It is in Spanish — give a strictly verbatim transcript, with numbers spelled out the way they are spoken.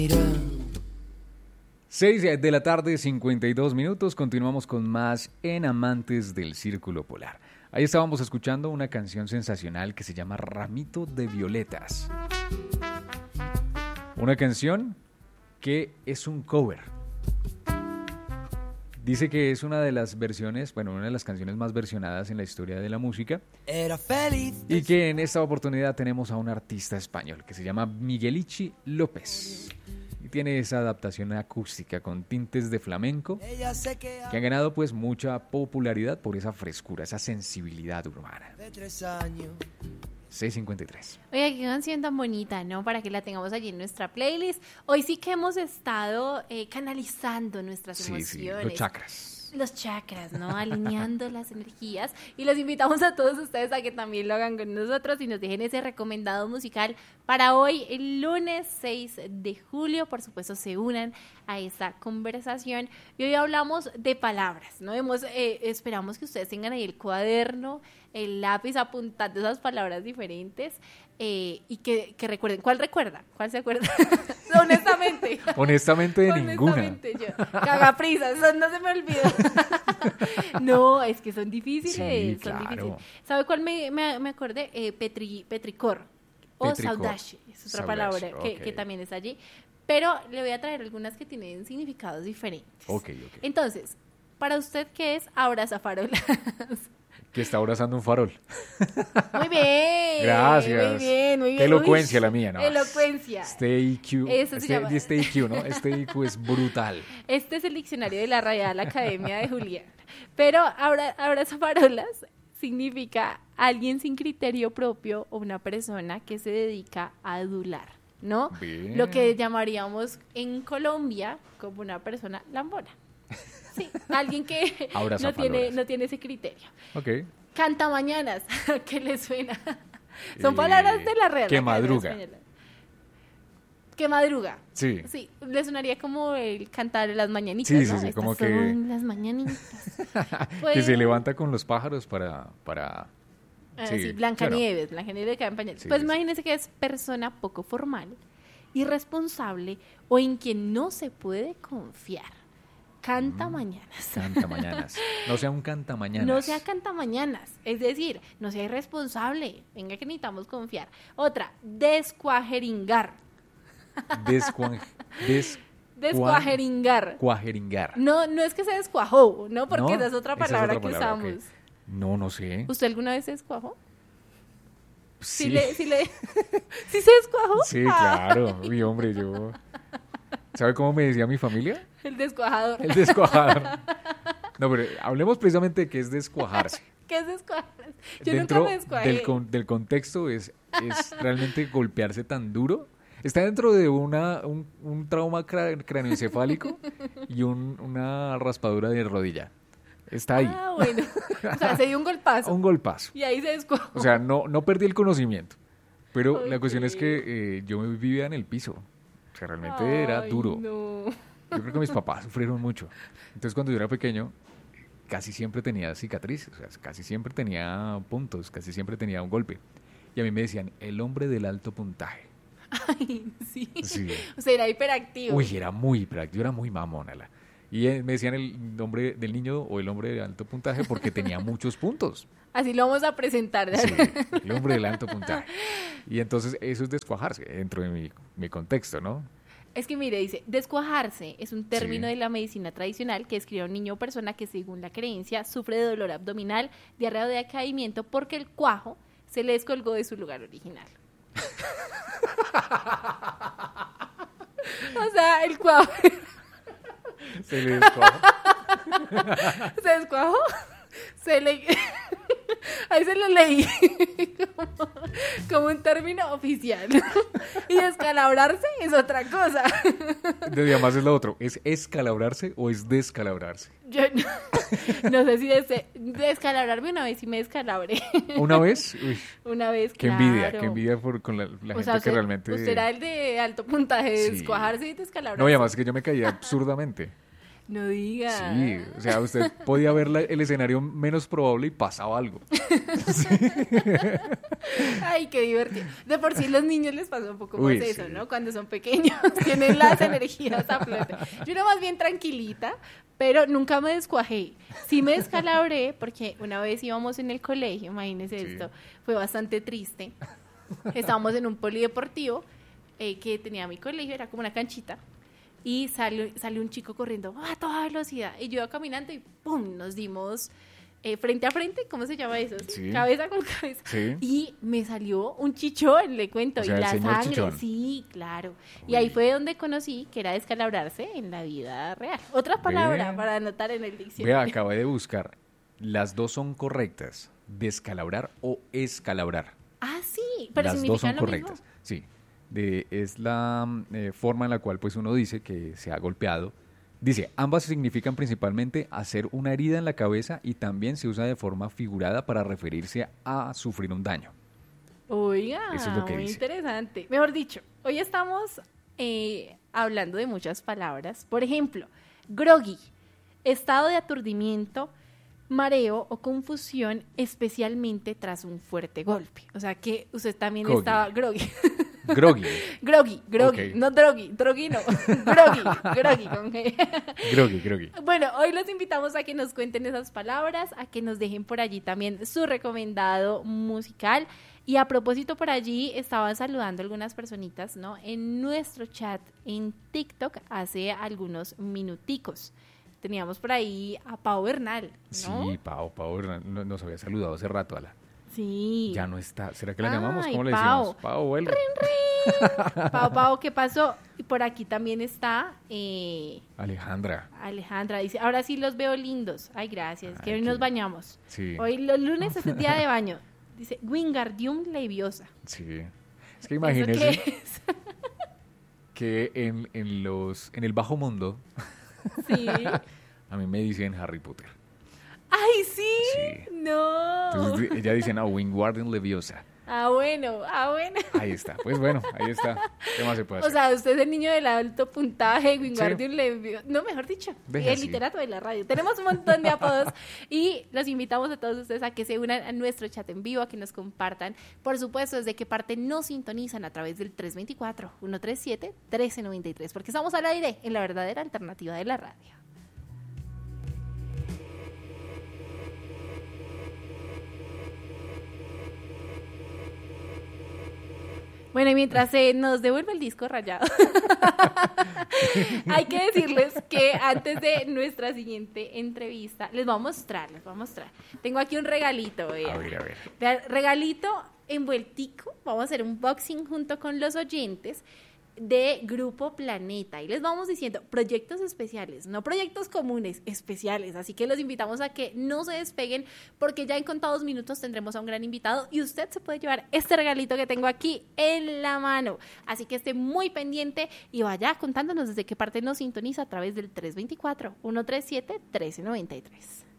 seis de la tarde, cincuenta y dos minutos. Continuamos con más en Amantes del Círculo Polar. Ahí estábamos escuchando una canción sensacional que se llama Ramito de Violetas. Una canción que es un cover. Dice que es una de las versiones, bueno, una de las canciones más versionadas en la historia de la música. Era feliz. Y que en esta oportunidad tenemos a un artista español que se llama Miguelichi López. Y tiene esa adaptación acústica con tintes de flamenco que han ganado pues mucha popularidad por esa frescura, esa sensibilidad urbana. De tres años. seis cincuenta y tres. Oye, qué canción tan bonita, ¿no? Para que la tengamos allí en nuestra playlist. Hoy sí que hemos estado eh, canalizando nuestras Sí, emociones. sí, los chakras. Los chakras, ¿no? Alineando las energías. Y los invitamos a todos ustedes a que también lo hagan con nosotros y nos dejen ese recomendado musical para hoy, el lunes seis de julio. Por supuesto, se unan a esta conversación. Y hoy hablamos de palabras, ¿no? Hemos, eh, esperamos que ustedes tengan ahí el cuaderno, el lápiz apuntando esas palabras diferentes eh, y que, que recuerden. ¿Cuál recuerda? ¿Cuál se acuerda? Honestamente. Honestamente de ninguna. Honestamente, yo. Cagaprisa, eso no se me olvidó. No, es que son difíciles. Sí, son claro. difíciles. ¿Sabe cuál me, me, me acordé? Eh, Petri, petricor. O Petricor. saudache. Es otra Saudache, palabra que, ok. que también está allí. Pero le voy a traer algunas que tienen significados diferentes. Ok, ok. Entonces, para usted, ¿qué es abrazafarolas? Que está abrazando un farol. Muy bien. Gracias. Muy bien, muy bien. Qué elocuencia Uy, la mía, ¿no? Elocuencia. Este I Q, Eso se este, llama. este I Q, ¿no? Este I Q es brutal. Este es el diccionario de la Real Academia de Julián. Pero abra, abrazafarolas significa alguien sin criterio propio o una persona que se dedica a adular, ¿no? Bien. Lo que llamaríamos en Colombia como una persona lambona. Sí, alguien que no Abrazafaloras. tiene, no tiene ese criterio. Ok. Cantamañanas, ¿qué le suena? Son Eh, palabras de la Real que Academia madruga. Española. Que madruga. Sí. Sí, le sonaría como el cantar las mañanitas, Sí, sí, ¿no? sí, Estas como que- son las mañanitas. Pues, Que se levanta con los pájaros para... para... ah, sí, sí, Blancanieves, Blancanieves cae en pañales. Sí, Pues sí, sí. imagínense que es persona poco formal, irresponsable o en quien no se puede confiar. Canta mañanas. Canta mañanas. No sea un canta mañanas. No sea cantamañanas, es decir, no sea irresponsable. Venga que necesitamos confiar. Otra, descuajeringar. Descuan... Des... Descuajeringar. Cuajeringar. No, no es que se descuajó, ¿no? Porque ¿No? esa es otra Esa es palabra otra que palabra, usamos. ok. No, no sé. ¿Usted alguna vez se descuajó? Sí, ¿Sí, le, sí, le, ¿sí se descuajó? sí, Ah, claro. Mi hombre, yo... ¿Sabe cómo me decía mi familia? el descuajador. El descuajar. No, pero hablemos precisamente de qué es descuajarse. ¿Qué es descuajar? Yo Dentro nunca me descuajé. del, con- del contexto es, es realmente golpearse tan duro. Está dentro de una, un, un trauma cra- craneoencefálico y un- una raspadura de rodilla. Está ahí. Ah, bueno. O sea, se dio un golpazo. Un golpazo. Y ahí se descuajó. O sea, no, no perdí el conocimiento. Pero la Ok. cuestión es que eh, yo vivía en el piso. O sea, realmente era Ay, duro. no. Yo creo que mis papás sufrieron mucho. Entonces, cuando yo era pequeño, casi siempre tenía cicatrices, o sea, casi siempre tenía puntos, casi siempre tenía un golpe. Y a mí me decían, el hombre del alto puntaje. Ay, sí. Sí. O sea, era hiperactivo. Uy, era muy práctico, yo era muy mamónala. Y eh, me decían el nombre del niño o el hombre de alto puntaje porque tenía muchos puntos. Así lo vamos a presentar. Sí, el hombre del alto puntaje. Y entonces eso es descuajarse dentro de mi, mi contexto, ¿no? Es que mire, dice, descuajarse es un término Sí. de la medicina tradicional que describe a un niño o persona que según la creencia sufre de dolor abdominal, diarrea o decaimiento porque el cuajo se le descolgó de su lugar original. O sea, el cuajo Se le descuaja. se descuajó, se le... Ahí se lo leí como, como un término oficial. Y descalabrarse es otra cosa. Y además es lo otro, ¿es escalabrarse o es descalabrarse? Yo no, no sé si des- descalabrarme una vez y me descalabré. ¿Una vez? Uy, Una vez, qué claro. envidia, qué envidia por, con la, la O gente sea, que usted, realmente... usted era el de alto puntaje, de Sí. descuajarse y descalabrarse. No, y además que yo me caía absurdamente. No diga. Sí, o sea, usted podía ver la- el escenario menos probable y pasaba algo. Ay, qué divertido. De por sí los niños les pasa un poco Uy, más eso, sí. ¿no? Cuando son pequeños, tienen las energías a flote. Yo era más bien tranquilita, pero nunca me descuajé. Sí me descalabré porque una vez íbamos en el colegio, imagínense Sí. esto, fue bastante triste. Estábamos en un polideportivo eh, que tenía mi colegio, era como una canchita. Y salió, salió un chico corriendo a toda velocidad. Y yo iba caminando y ¡pum! Nos dimos eh, frente a frente. ¿Cómo se llama eso? Sí. Cabeza con cabeza. Sí. Y me salió un chichón, le cuento. O sea, y el la señor sangre. chichón. Sí, claro. Y Uy. ahí fue donde conocí que era descalabrarse en la vida real. Otra palabra Vea. para anotar en el diccionario. Vea, acabé de buscar. Las dos son correctas. Descalabrar o escalabrar. Ah, sí. Pero Las dos significan son lo mismo. correctas. Sí. De, es la mm, eh, forma en la cual pues uno dice que se ha golpeado. Dice, ambas significan principalmente hacer una herida en la cabeza y también se usa de forma figurada para referirse a sufrir un daño. Oiga, Eso es lo que muy dice. interesante. Mejor dicho, hoy estamos eh, hablando de muchas palabras. Por ejemplo, groggy, estado de aturdimiento, mareo o confusión, especialmente tras un fuerte golpe. O sea que usted también Groggy. estaba groggy. Groggy. groggy, groggy, Ok. no droggy, droggy no. groggy, groggy con G. Groggy, groggy. Bueno, hoy los invitamos a que nos cuenten esas palabras, a que nos dejen por allí también su recomendado musical. Y a propósito, por allí estaban saludando algunas personitas, ¿no? En nuestro chat en TikTok hace algunos minuticos. Teníamos por ahí a Pau Bernal, ¿no? Sí, Pau, Pau Hernán, no- nos había saludado hace rato, Ala. Sí. Ya no está. ¿Será que la Ay, llamamos? ¿Cómo le Pau. decimos? Pau, vuelve. Pau, Pau, ¿qué pasó? Y por aquí también está eh, Alejandra. Alejandra. Dice, ahora sí los veo lindos. Ay, gracias. Ay, que hoy qué- nos bañamos. Sí. Hoy los lunes es el día de baño. Dice, Wingardium Leviosa. Sí. Es que ¿Eso imagínese qué es? que en, en los en el bajo mundo Sí. a mí me dicen Harry Potter. ¡Ay, sí! Sí. No. Entonces ella dicen a Wingardium Leviosa. Ah, bueno, ah, bueno. Ahí está. Pues bueno, ahí está. ¿Qué más se puede O hacer? sea, usted es el niño del alto puntaje, Wingardium Leviosa. No, mejor dicho, Deje el así. literato de la radio. Tenemos un montón de apodos y los invitamos a todos ustedes a que se unan a nuestro chat en vivo, a que nos compartan, por supuesto, desde qué parte nos sintonizan a través del tres dos cuatro, uno tres siete, uno tres nueve tres, porque estamos al aire en la verdadera alternativa de la radio. Bueno, y mientras se nos devuelve el disco rayado, hay que decirles que antes de nuestra siguiente entrevista, les voy a mostrar, les voy a mostrar. Tengo aquí un regalito, vean. A ver, a ver. Vean, regalito envueltico, vamos a hacer un boxing junto con los oyentes de Grupo Planeta y les vamos diciendo proyectos especiales, no proyectos comunes, especiales, así que los invitamos a que no se despeguen porque ya en contados minutos tendremos a un gran invitado y usted se puede llevar este regalito que tengo aquí en la mano, así que esté muy pendiente y vaya contándonos desde qué parte nos sintoniza a través del tres dos cuatro, uno tres siete, uno tres nueve tres.